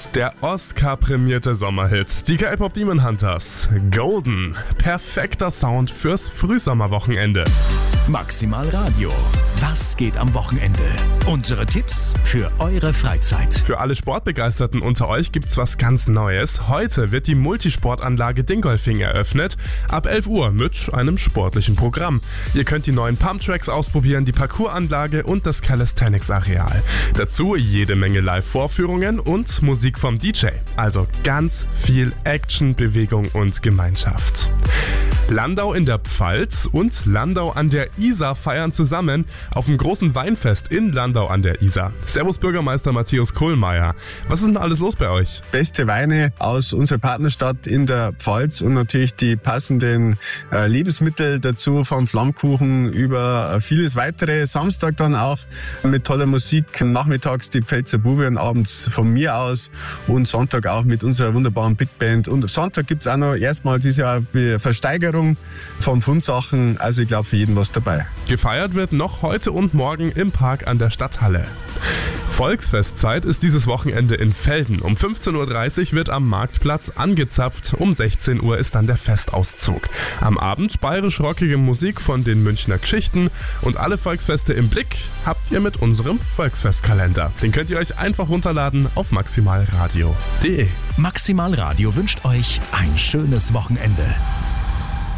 Der Oscar-prämierte Sommerhit, die K-Pop Demon Hunters, Golden, perfekter Sound fürs Frühsommerwochenende. Maximal Radio. Was geht am Wochenende? Unsere Tipps für eure Freizeit. Für alle Sportbegeisterten unter euch gibt's was ganz Neues. Heute wird die Multisportanlage Dingolfing eröffnet, ab 11 Uhr mit einem sportlichen Programm. Ihr könnt die neuen Pumptracks ausprobieren, die Parkour-Anlage und das Calisthenics-Areal. Dazu jede Menge Live-Vorführungen und Musik vom DJ. Also ganz viel Action, Bewegung und Gemeinschaft. Landau in der Pfalz und Landau an der Isar feiern zusammen auf dem großen Weinfest in Landau an der Isar. Servus Bürgermeister Matthias Kohlmeier. Was ist denn alles los bei euch? Beste Weine aus unserer Partnerstadt in der Pfalz und natürlich die passenden Lebensmittel dazu, vom Flammkuchen über vieles weitere. Samstag dann auch mit toller Musik, nachmittags die Pfälzer Bube und abends von mir aus und Sonntag auch mit unserer wunderbaren Big Band. Und Sonntag gibt's auch noch erstmal dieses Jahr Versteigerung von Fundsachen, also ich glaube für jeden was dabei. Gefeiert wird noch heute und morgen im Park an der Stadthalle. Volksfestzeit ist dieses Wochenende in Velden. Um 15.30 Uhr wird am Marktplatz angezapft, um 16 Uhr ist dann der Festauszug. Am Abend bayerisch-rockige Musik von den Münchner Geschichten und alle Volksfeste im Blick habt ihr mit unserem Volksfestkalender. Den könnt ihr euch einfach runterladen auf maximalradio.de. Maximal Radio wünscht euch ein schönes Wochenende.